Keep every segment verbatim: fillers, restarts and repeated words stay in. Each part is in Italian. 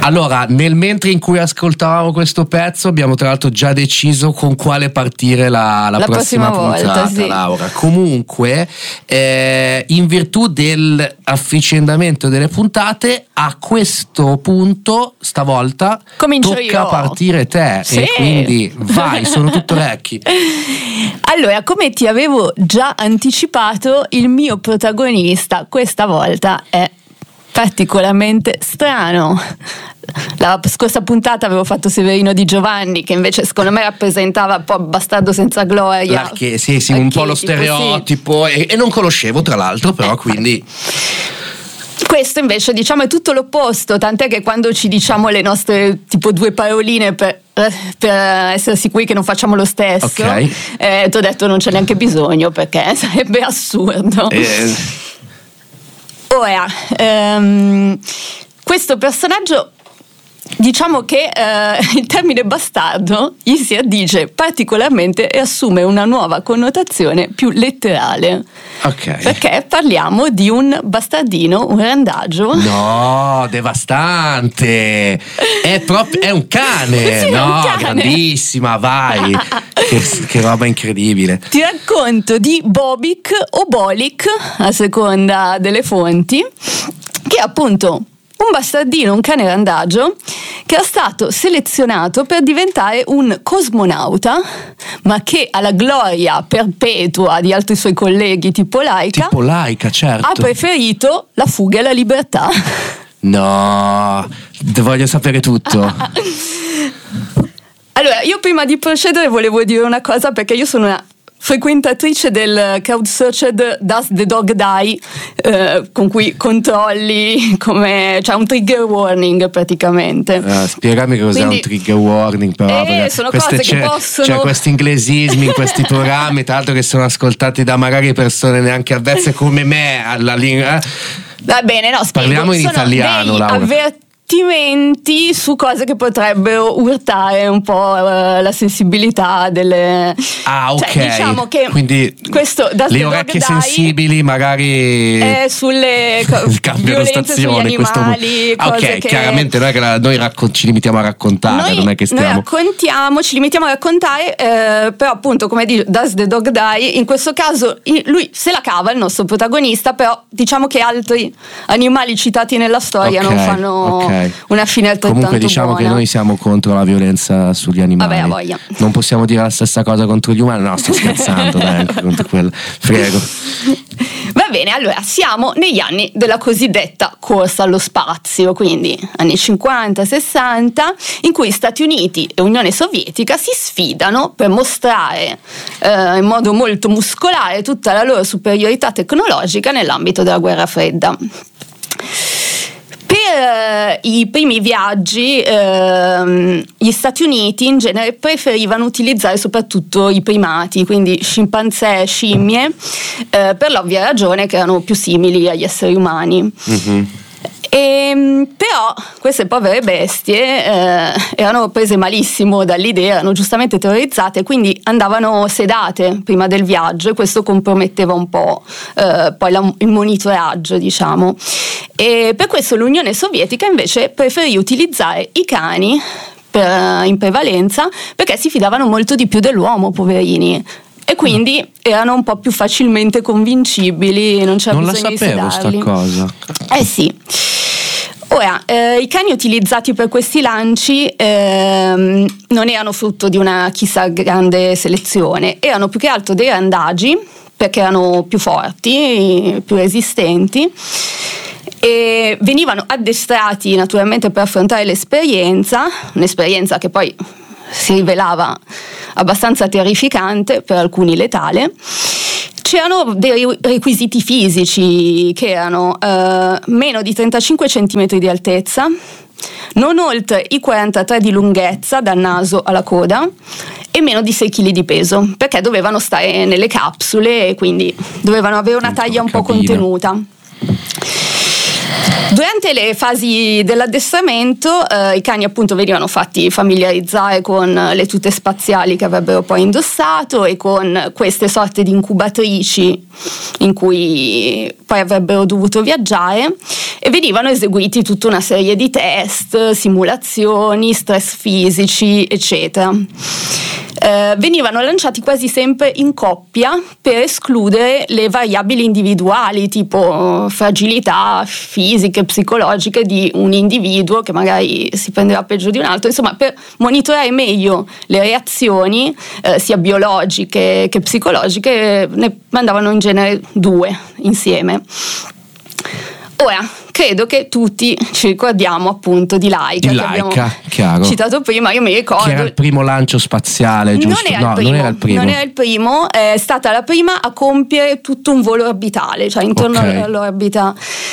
Allora, nel mentre in cui ascoltavamo questo pezzo abbiamo tra l'altro già deciso con quale partire la, la, la prossima, prossima puntata, volta, sì. Laura. Comunque, eh, in virtù dell'afficendamento delle puntate, a questo punto stavolta Comincio tocca io. partire te, sì. E quindi vai, sono tutto orecchi. Allora, come ti avevo già anticipato, il mio protagonista questa volta è particolarmente strano. La scorsa puntata avevo fatto Severino Di Giovanni, che invece secondo me rappresentava un po' bastardo senza gloria. L'arche, sì, sì, un po' lo stereotipo, sì. e, e non conoscevo tra l'altro, però eh. quindi... Questo invece diciamo è tutto l'opposto, tant'è che quando ci diciamo le nostre tipo due paroline per, per essere sicuri che non facciamo lo stesso, okay. eh, ti ho detto non c'è neanche bisogno perché sarebbe assurdo. Eh. Ora, ehm, questo personaggio, diciamo che eh, il termine bastardo gli si addice particolarmente e assume una nuova connotazione più letterale. Ok. Perché parliamo di un bastardino, un randagio. No, devastante. È proprio è un cane. Sì, no, un cane. Grandissima, vai. che, che roba incredibile. Ti racconto di Bobik o Bolik, a seconda delle fonti, che è appunto un bastardino, un cane randagio che è stato selezionato per diventare un cosmonauta, ma che alla gloria perpetua di altri suoi colleghi tipo Laika, tipo Laika, certo, ha preferito la fuga e la libertà. No, voglio sapere tutto. Allora, io prima di procedere volevo dire una cosa, perché io sono una frequentatrice del crowdsearched Does the Dog Die, eh, con cui controlli come, cioè un trigger warning praticamente. Uh, spiegami che cos'è. Quindi, un trigger warning, però eh, sono cose che possono, c'è questi inglesismi in questi programmi, tra l'altro che sono ascoltati da magari persone neanche avvezze come me alla lingua. Va bene, no, spiego. Parliamo in sono italiano, dei Laura. Avver- su cose che potrebbero urtare un po' uh, la sensibilità delle... Ah, ok. Cioè, diciamo che quindi questo, le orecchie sensibili magari eh, sulle co- violenze sugli animali, ah, ok, che... chiaramente non è che la, noi raccon- ci limitiamo a raccontare, noi, non è che stiamo... Noi raccontiamo, ci limitiamo a raccontare, eh, però appunto come dice Does the Dog Die, in questo caso lui se la cava, il nostro protagonista, però diciamo che altri animali citati nella storia okay, non fanno... Okay. una fine altrettanto comunque diciamo buona. Che noi siamo contro la violenza sugli animali. Vabbè, a voglia. Non possiamo dire la stessa cosa contro gli umani. No, sto scherzando, dai, contro quello. Prego. Va bene, allora siamo negli anni della cosiddetta corsa allo spazio, quindi anni cinquanta sessanta, in cui Stati Uniti e Unione Sovietica si sfidano per mostrare eh, in modo molto muscolare tutta la loro superiorità tecnologica nell'ambito della guerra fredda. Per uh, i primi viaggi uh, gli Stati Uniti in genere preferivano utilizzare soprattutto i primati, quindi scimpanzé, scimmie, uh, per l'ovvia ragione che erano più simili agli esseri umani. Mm-hmm. E, però queste povere bestie eh, erano prese malissimo dall'idea, erano giustamente terrorizzate, quindi andavano sedate prima del viaggio, e questo comprometteva un po' eh, poi la, il monitoraggio, diciamo. E per questo l'Unione Sovietica invece preferì utilizzare i cani per, in prevalenza, perché si fidavano molto di più dell'uomo, poverini. E quindi erano un po' più facilmente convincibili, non c'era non bisogno di sedarli. Non la sapevo sta cosa. Eh sì. Ora, eh, i cani utilizzati per questi lanci eh, non erano frutto di una chissà grande selezione, erano più che altro dei randagi, perché erano più forti, più resistenti, e venivano addestrati naturalmente per affrontare l'esperienza, un'esperienza che poi si rivelava abbastanza terrificante, per alcuni letale. C'erano dei requisiti fisici che erano eh, meno di trentacinque centimetri di altezza, non oltre i quarantatré di lunghezza dal naso alla coda e meno di sei chili di peso, perché dovevano stare nelle capsule e quindi dovevano avere una taglia un po' contenuta. Durante le fasi dell'addestramento eh, i cani appunto venivano fatti familiarizzare con le tute spaziali che avrebbero poi indossato e con queste sorte di incubatrici in cui poi avrebbero dovuto viaggiare, e venivano eseguiti tutta una serie di test, simulazioni, stress fisici, eccetera. Eh, venivano lanciati quasi sempre in coppia per escludere le variabili individuali tipo fragilità fisiche, psicologiche di un individuo che magari si prendeva peggio di un altro, insomma per monitorare meglio le reazioni eh, sia biologiche che psicologiche ne mandavano in genere due insieme. Ora, credo che tutti ci ricordiamo appunto di Laika, di che Laika, abbiamo chiaro. citato prima. Io mi ricordo che era il primo lancio spaziale, giusto? Non era, no, il primo, non era il primo. Non era il primo, è stata la prima a compiere tutto un volo orbitale, cioè intorno okay. all'orbita.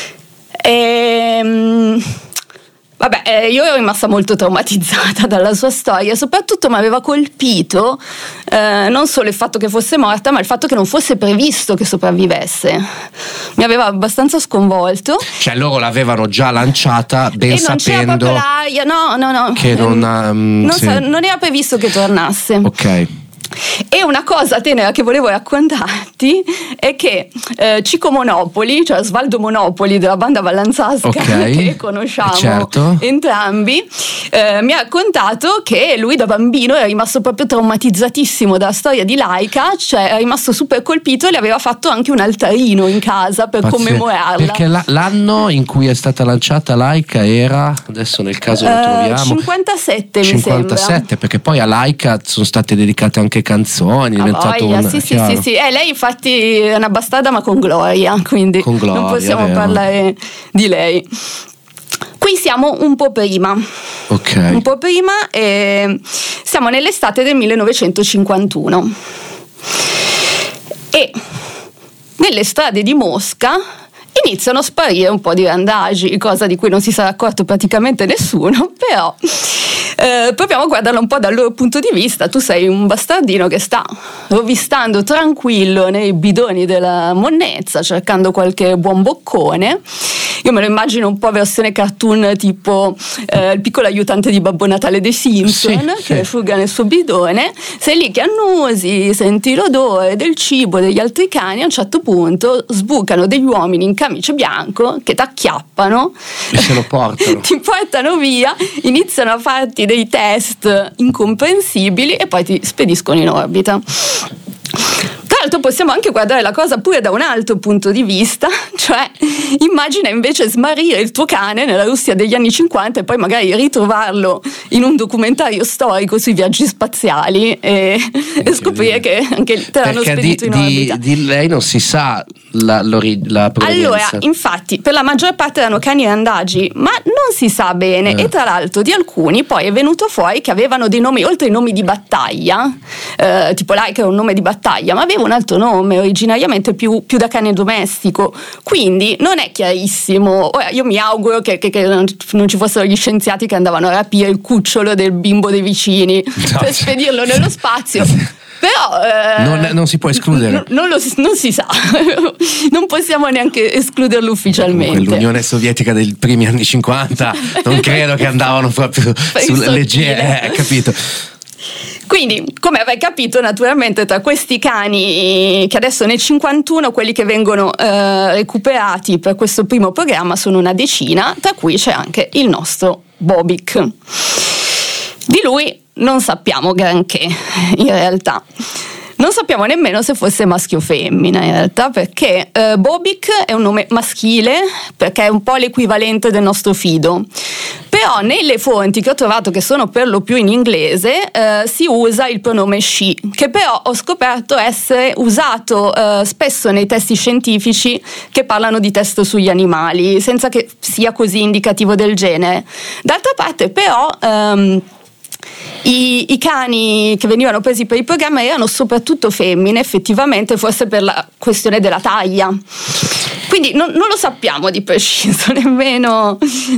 E, vabbè, eh, io ero rimasta molto traumatizzata dalla sua storia, soprattutto mi aveva colpito eh, non solo il fatto che fosse morta, ma il fatto che non fosse previsto che sopravvivesse. Mi aveva abbastanza sconvolto. Cioè loro l'avevano già lanciata ben e non sapendo c'era proprio l'aria, no, no, no. che non, um, non, sì. sa- non era previsto che tornasse. Ok. E una cosa tenera che volevo raccontarti è che eh, Cico Monopoli, cioè Osvaldo Monopoli della banda Vallanzasca, okay. che conosciamo certo. entrambi, eh, mi ha raccontato che lui da bambino era rimasto proprio traumatizzatissimo dalla storia di Laika, cioè era rimasto super colpito e le aveva fatto anche un altarino in casa per Pazzesco. commemorarla. Perché la, l'anno in cui è stata lanciata Laika era, adesso nel caso lo eh, troviamo, cinquantasette mi cinquantasette, sembra. Perché poi a Laika sono state dedicate anche canzoni, è diventato voglia, un, sì, sì, chiaro. sì, sì. Eh, lei infatti è una bastarda ma con gloria, quindi Con gloria, non possiamo vero. parlare di lei. Qui siamo un po' prima, Ok. un po' prima e siamo nell'estate del millenovecentocinquantuno e nelle strade di Mosca iniziano a sparire un po' di randagi, cosa di cui non si sarà accorto praticamente nessuno, però eh, proviamo a guardarla un po' dal loro punto di vista. Tu sei un bastardino che sta rovistando tranquillo nei bidoni della monnezza cercando qualche buon boccone. Io me lo immagino un po' versione cartoon tipo eh, il piccolo aiutante di Babbo Natale dei Simpson, sì, che sì. fruga nel suo bidone, sei lì che annusi, senti l'odore del cibo degli altri cani, a un certo punto sbucano degli uomini in camice bianco che ti acchiappano E se lo portano. ti portano via, iniziano a farti dei test incomprensibili e poi ti spediscono in orbita. Tra l'altro possiamo anche guardare la cosa pure da un altro punto di vista, cioè immagina invece smarrire il tuo cane nella Russia degli anni cinquanta e poi magari ritrovarlo in un documentario storico sui viaggi spaziali e, e scoprire che anche te l'hanno Perché spedito di, in orbita. di, di lei non si sa la, la provenienza. Allora, infatti, per la maggior parte erano cani randagi, ma non si sa bene. Eh. E tra l'altro di alcuni poi è venuto fuori che avevano dei nomi, oltre ai nomi di battaglia, eh, tipo Laika era un nome di battaglia, ma aveva un altro nome, originariamente più, più da cane domestico. Quindi non è chiarissimo. Ora, io mi auguro che, che, che non ci fossero gli scienziati che andavano a rapire il cucciolo del bimbo dei vicini No, per cioè. spedirlo nello spazio. Però eh, Non- non si può escludere. n- non, lo si, non si sa. Non possiamo neanche escluderlo ufficialmente. Comunque, l'Unione Sovietica dei primi anni cinquanta non credo che andavano proprio sulle leggere, eh, capito? Quindi, come avrai capito, naturalmente tra questi cani che adesso nel cinquantuno, quelli che vengono eh, recuperati per questo primo programma sono una decina, tra cui c'è anche il nostro Bobik. Di lui non sappiamo granché in realtà. Non sappiamo nemmeno se fosse maschio o femmina in realtà, perché eh, Bobik è un nome maschile, perché è un po' l'equivalente del nostro Fido. Però nelle fonti che ho trovato, che sono per lo più in inglese, eh, si usa il pronome she, che però ho scoperto essere usato eh, spesso nei testi scientifici che parlano di test sugli animali, senza che sia così indicativo del genere. D'altra parte però ehm, I, I cani che venivano presi per il programma erano soprattutto femmine, effettivamente, forse per la questione della taglia. Quindi non, non lo sappiamo di preciso, nemmeno,